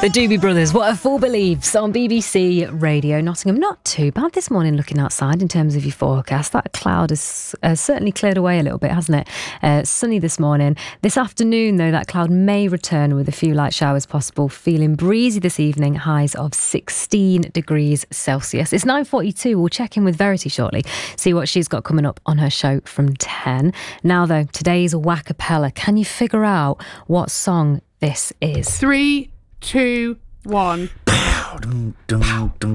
The Doobie Brothers, What a Fool Believes on BBC Radio Nottingham. Not too bad this morning looking outside in terms of your forecast. That cloud has certainly cleared away a little bit, hasn't it? Sunny this morning. This afternoon, though, that cloud may return with a few light showers possible. Feeling breezy this evening, highs of 16 degrees Celsius. It's 9:42. We'll check in with Verity shortly, see what she's got coming up on her show from 10. Now, though, today's Wackapella. Can you figure out what song this is? 3, 2, 1.